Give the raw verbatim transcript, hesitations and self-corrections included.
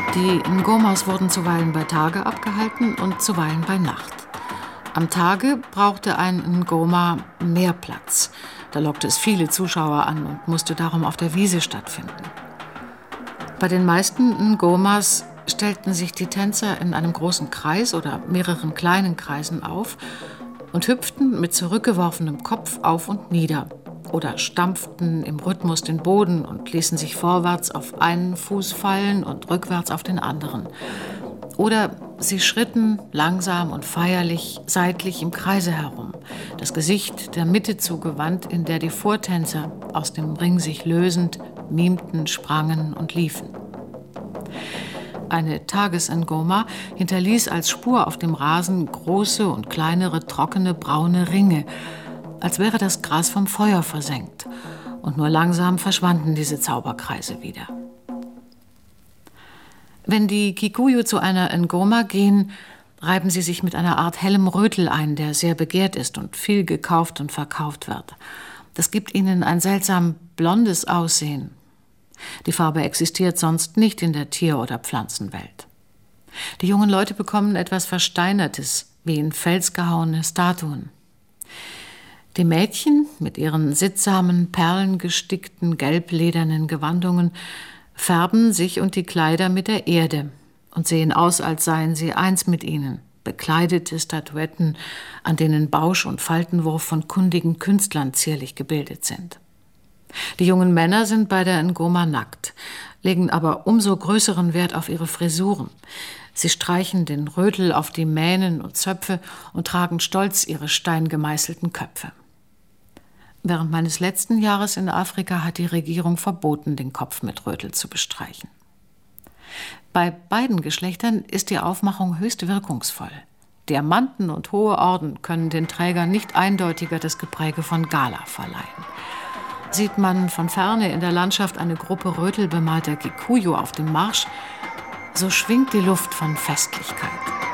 Die Ngomas wurden zuweilen bei Tage abgehalten und zuweilen bei Nacht. Am Tage brauchte ein Ngoma mehr Platz. Da lockte es viele Zuschauer an und musste darum auf der Wiese stattfinden. Bei den meisten Ngomas stellten sich die Tänzer in einem großen Kreis oder mehreren kleinen Kreisen auf und hüpften mit zurückgeworfenem Kopf auf und nieder oder stampften im Rhythmus den Boden und ließen sich vorwärts auf einen Fuß fallen und rückwärts auf den anderen. Oder sie schritten langsam und feierlich seitlich im Kreise herum, das Gesicht der Mitte zugewandt, in der die Vortänzer, aus dem Ring sich lösend, mimten, sprangen und liefen. Eine Tages-Ngoma hinterließ als Spur auf dem Rasen große und kleinere, trockene, braune Ringe, als wäre das Gras vom Feuer versengt. Und nur langsam verschwanden diese Zauberkreise wieder. Wenn die Kikuyu zu einer Ngoma gehen, reiben sie sich mit einer Art hellem Rötel ein, der sehr begehrt ist und viel gekauft und verkauft wird. Das gibt ihnen ein seltsam blondes Aussehen. Die Farbe existiert sonst nicht in der Tier- oder Pflanzenwelt. Die jungen Leute bekommen etwas Versteinertes, wie in Fels gehauene Statuen. Die Mädchen mit ihren sittsamen, perlengestickten, gelbledernen Gewandungen färben sich und die Kleider mit der Erde und sehen aus, als seien sie eins mit ihnen. Bekleidete Statuetten, an denen Bausch und Faltenwurf von kundigen Künstlern zierlich gebildet sind. Die jungen Männer sind bei der Ngoma nackt, legen aber umso größeren Wert auf ihre Frisuren. Sie streichen den Rötel auf die Mähnen und Zöpfe und tragen stolz ihre steingemeißelten Köpfe. Während meines letzten Jahres in Afrika hat die Regierung verboten, den Kopf mit Rötel zu bestreichen. Bei beiden Geschlechtern ist die Aufmachung höchst wirkungsvoll. Diamanten und hohe Orden können den Trägern nicht eindeutiger das Gepräge von Gala verleihen. Sieht man von ferne in der Landschaft eine Gruppe rötelbemalter Kikuyu auf dem Marsch, so schwingt die Luft von Festlichkeit.